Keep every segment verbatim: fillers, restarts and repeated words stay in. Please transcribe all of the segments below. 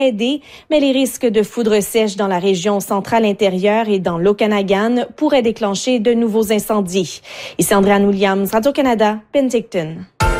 aider, mais les risques de foudre sèche dans la région centrale intérieure et dans l'Okanagan pourraient déclencher de nouveaux incendies. Ici Andréane Williams, Radio-Canada, Penticton.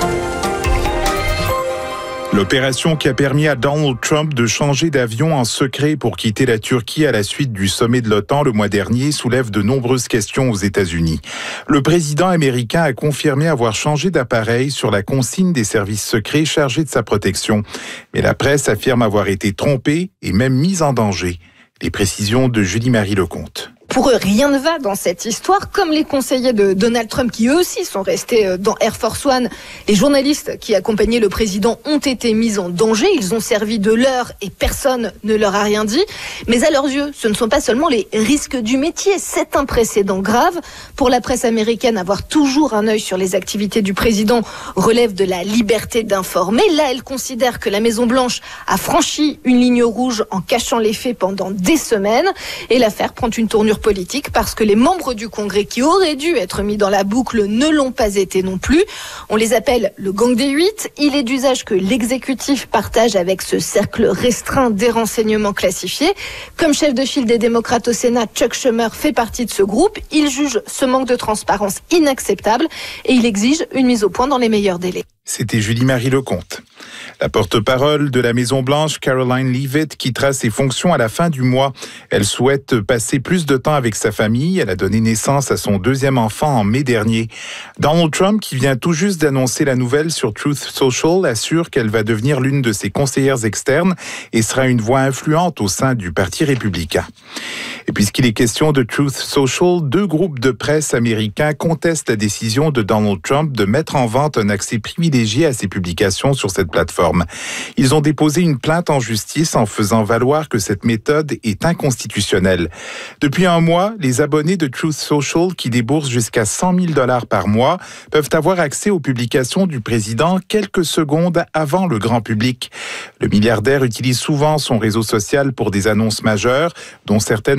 L'opération qui a permis à Donald Trump de changer d'avion en secret pour quitter la Turquie à la suite du sommet de l'OTAN le mois dernier soulève de nombreuses questions aux États-Unis. Le président américain a confirmé avoir changé d'appareil sur la consigne des services secrets chargés de sa protection. Mais la presse affirme avoir été trompée et même mise en danger. Les précisions de Julie-Marie Lecomte. Pour eux, rien ne va dans cette histoire, comme les conseillers de Donald Trump qui eux aussi sont restés dans Air Force One. Les journalistes qui accompagnaient le président ont été mis en danger, ils ont servi de leurre et personne ne leur a rien dit. Mais à leurs yeux, ce ne sont pas seulement les risques du métier, c'est un précédent grave. Pour la presse américaine, avoir toujours un œil sur les activités du président relève de la liberté d'informer. Là, elle considère que la Maison-Blanche a franchi une ligne rouge en cachant les faits pendant des semaines. Et l'affaire prend une tournure politique parce que les membres du Congrès qui auraient dû être mis dans la boucle ne l'ont pas été non plus. On les appelle le gang des huit. Il est d'usage que l'exécutif partage avec ce cercle restreint des renseignements classifiés. Comme chef de file des démocrates au Sénat, Chuck Schumer fait partie de ce groupe. Il juge ce manque de transparence inacceptable et il exige une mise au point dans les meilleurs délais. C'était Julie-Marie Lecomte. La porte-parole de la Maison-Blanche, Caroline Leavitt, quittera ses fonctions à la fin du mois. Elle souhaite passer plus de temps avec sa famille. Elle a donné naissance à son deuxième enfant en mai dernier. Donald Trump, qui vient tout juste d'annoncer la nouvelle sur Truth Social, assure qu'elle va devenir l'une de ses conseillères externes et sera une voix influente au sein du Parti républicain. Et puisqu'il est question de Truth Social, deux groupes de presse américains contestent la décision de Donald Trump de mettre en vente un accès privilégié à ses publications sur cette plateforme. Ils ont déposé une plainte en justice en faisant valoir que cette méthode est inconstitutionnelle. Depuis un mois, les abonnés de Truth Social, qui déboursent jusqu'à cent mille dollars par mois, peuvent avoir accès aux publications du président quelques secondes avant le grand public. Le milliardaire utilise souvent son réseau social pour des annonces majeures, dont certaines